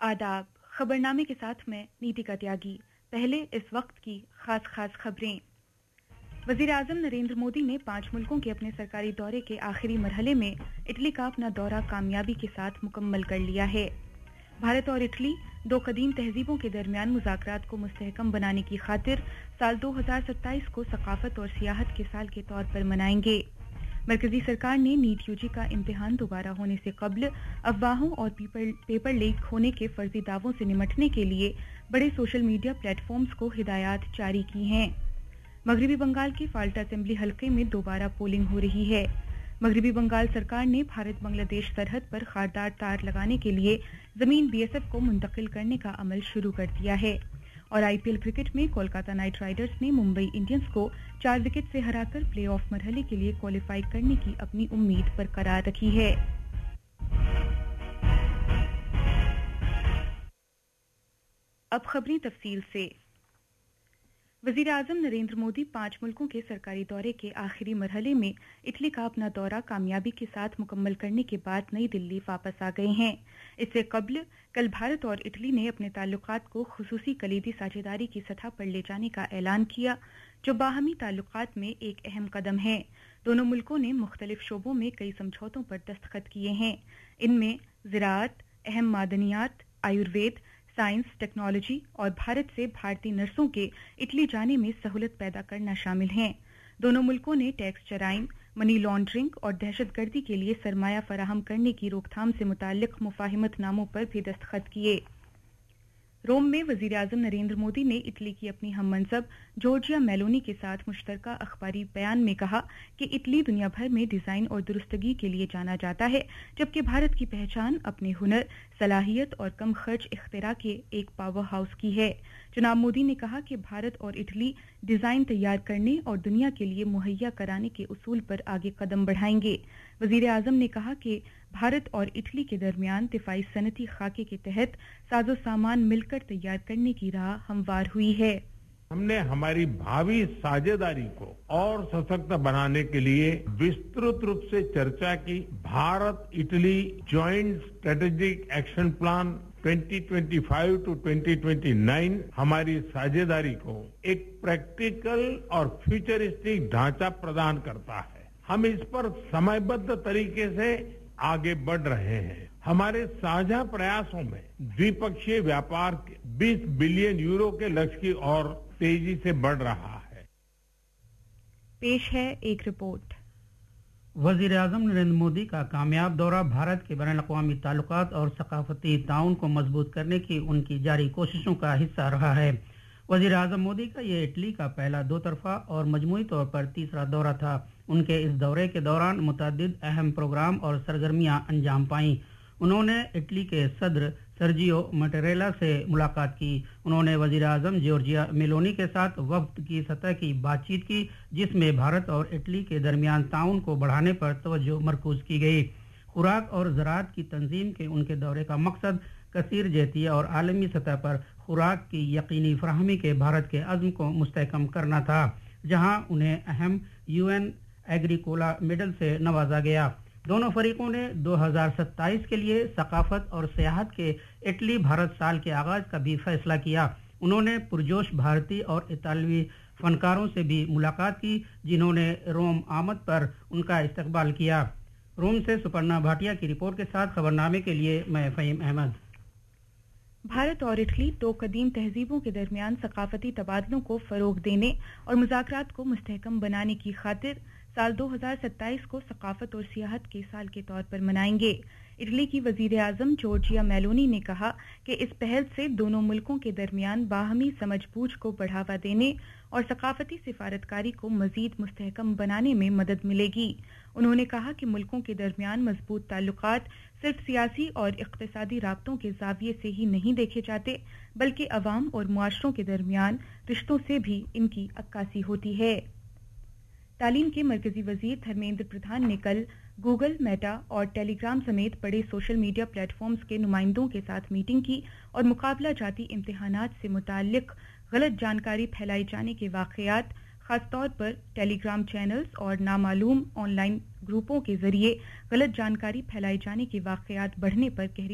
आदाब खबरनामे के साथ मैं नीतिका त्यागी। पहले इस वक्त की खास खबरें। वजीर आजम नरेंद्र मोदी ने 5 मुल्कों के अपने सरकारी दौरे के आखिरी मरहले में इटली का अपना दौरा कामयाबी के साथ मुकम्मल कर लिया है। भारत और इटली दो कदीम तहजीबों के दरमियान मुज़ाकरात को मुस्तहकम बनाने की खातिर साल 2027 को सकाफत और सियाहत के साल के तौर पर मनाएंगे। मरकजी सरकार ने नीट यूजी का इम्तिहान दोबारा होने से कबल अफवाहों और पेपर लीक होने के फर्जी दावों से निमटने के लिए बड़े सोशल मीडिया प्लेटफॉर्म्स को हिदायत जारी की हैं। मगरबी बंगाल के फाल्टा असेंबली हलके में दोबारा पोलिंग हो रही है। मगरबी बंगाल सरकार ने भारत बांग्लादेश सरहद पर खारदार तार लगाने के लिए जमीन बीएसएफ को मुंतकिल करने का अमल शुरू कर दिया है। और आईपीएल क्रिकेट में कोलकाता नाइट राइडर्स ने मुंबई इंडियंस को 4 विकेट से हराकर प्लेऑफ मरहले के लिए क्वालिफाई करने की अपनी उम्मीद बरकरार रखी है। अब खबरें तफसील से। वजीर आजम नरेंद्र मोदी 5 मुल्कों के सरकारी दौरे के आखिरी मरहले में इटली का अपना दौरा कामयाबी के साथ मुकम्मल करने के बाद नई दिल्ली वापस आ गए हैं। इससे कबल कल भारत और इटली ने अपने ताल्लुकात को खुसूसी कलीदी साझेदारी की सतह पर ले जाने का ऐलान किया, जो बाहमी ताल्लुकात में एक अहम कदम है। दोनों मुल्कों ने मुख्तलिफ शोबों में कई समझौतों पर दस्तखत किए हैं। इनमें ज़राअत, अहम मादनियात, आयुर्वेद, साइंस, टेक्नोलॉजी और भारत से भारतीय नर्सों के इटली जाने में सहूलत पैदा करना शामिल हैं। दोनों मुल्कों ने टैक्स जराइम, मनी लॉन्ड्रिंग और दहशतगर्दी के लिए सरमाया फराहम करने की रोकथाम से मुताल्लिक मुफाहिमतनामों पर भी दस्तखत किए। रोम में वजीर आजम नरेंद्र मोदी ने इटली की अपनी हममनसब जॉर्जिया मेलोनी के साथ मुश्तरका अखबारी बयान में कहा कि इटली दुनिया भर में डिजाइन और दुरुस्तगी के लिए जाना जाता है, जबकि भारत की पहचान अपने हुनर, सलाहियत और कम खर्च इख्तिरा के एक पावर हाउस की है। जनाब मोदी ने कहा कि भारत और इटली डिजाइन तैयार करने और दुनिया के लिए मुहैया कराने के उसूल पर आगे कदम बढ़ाएंगे। वजीर आजम ने कहा कि भारत और इटली के दरमियान दिफाई सनती खाके के तहत साजो सामान मिलकर तैयार करने की राह हमवार हुई है। हमने हमारी भावी साझेदारी को और सशक्त बनाने के लिए विस्तृत रूप से चर्चा की। Bharat Italy joint strategic action plan 2025 to 2029 हमारी साझेदारी को एक प्रैक्टिकल और फ्यूचरिस्टिक ढांचा प्रदान करता है। हम इस पर समयबद्ध तरीके से आगे बढ़ रहे हैं। हमारे साझा प्रयासों में द्विपक्षीय व्यापार के 20 बिलियन यूरो के लक्ष्य की ओर तेजी से बढ़ रहा है। पेश है एक रिपोर्ट। वजीर आजम नरेंद्र मोदी का कामयाब दौरा भारत के बैनुल-अक़वामी ताल्लुकात और सकाफती ताउन को मजबूत करने की उनकी जारी कोशिशों का हिस्सा रहा है। वजीर आजम मोदी का ये इटली का पहला 2 तरफा और मजमूई तौर पर तीसरा दौरा था। उनके इस दौरे के दौरान मुतअद्दिद अहम प्रोग्राम और सरगर्मियां अंजाम पाईं। उन्होंने इटली के सदर सर्जियो मटेरेला से मुलाकात की। उन्होंने वजीर आजम जॉर्जिया मेलोनी के साथ वफ्द की सतह की बातचीत की, जिसमें भारत और इटली के दरमियान ताउन को बढ़ाने पर तवज्जो मरकूज की गई। खुराक और ज़राअत की तंजीम के उनके दौरे का मकसद कसीर जहती और आलमी सतह पर खुराक की यकीनी फराहमी के भारत के अज़्म को मुस्तहकम करना था, जहां उन्हें अहम यूएन एग्रीकोला मेडल से नवाजा गया। दोनों फरीकों ने 2027 के लिए सकाफत और सियाहत के इटली भारत साल के आगाज का भी फैसला किया। उन्होंने पुरजोश भारतीय और इतालवी फनकारों से भी मुलाकात की, जिन्होंने रोम आमद पर उनका इस्तकबाल किया। रोम से सुपर्णा भाटिया की रिपोर्ट के साथ खबरनामे के लिए मैं फ़हीम अहमद। भारत और इटली दो कदीम तहजीबों के दरमियान सकाफती तबादलों को फरोग देने और मुज़ाकरात को मुस्तहकम बनाने की खातिर साल 2027 को सकाफत और सियाहत के साल के तौर पर मनाएंगे। इटली की वजीर आजम जॉर्जिया मेलोनी ने कहा कि इस पहल से दोनों मुल्कों के दरमियान बाहमी समझबूझ को बढ़ावा देने और सकाफती सिफारतकारी को मजीद मुस्तहकम बनाने में मदद मिलेगी। उन्होंने कहा कि मुल्कों के दरमियान मजबूत ताल्लुकात सिर्फ सियासी और इक्तिसादी राब्तों के जाविये से ही नहीं देखे जाते, बल्कि अवाम और मुआशरों के दरमियान रिश्तों से भी इनकी अक्कासी होती है। तालीम के मरकजी वजीर धर्मेंद्र प्रधान ने कल गूगल, मेटा और टेलीग्राम समेत बड़े सोशल मीडिया प्लेटफॉर्म्स के नुमाइंदों के साथ मीटिंग की और मुकाबला जाती इम्तिहानात से मुताल्लिक गलत जानकारी फैलाए जाने के वाक़यात, खासतौर पर टेलीग्राम चैनल्स और नामालूम ऑनलाइन ग्रुपों के जरिए गलत जानकारी फैलाए जाने के वाक़यात बढ़ने पर गहरी